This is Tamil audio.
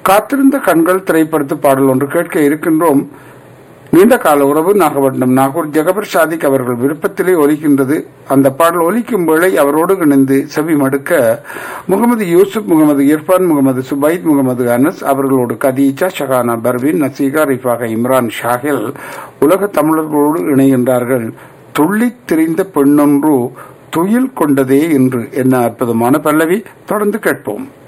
காத்திருந்த கண்கள் திரைப்படத்து பாடல் ஒன்று கேட்க இருக்கின்றோம். நீண்ட கால உறவு நாகப்பட்டினம் நாகூர் ஜெகபர் சாதிக் அவர்கள் விருப்பத்திலே ஒலிக்கின்றது. அந்த பாடல் ஒலிக்கும் வேளை அவரோடு இணைந்து செவி மடுக்க முகமது யூசுப், முகமது இர்பான், முகமது சுபைத், முகமது அனஸ் அவர்களோடு கதீஜா, ஷஹானா பர்வீன், நசீகா, ரிஃபாக, இம்ரான், ஷாஹில் உலக தமிழர்களோடு இணைகின்றார்கள். துள்ளித் திரிந்த பெண்ணொன்று துயில் கொண்டதே என்று என்ன அற்புதமான பல்லவி. தொடர்ந்து கேட்போம்.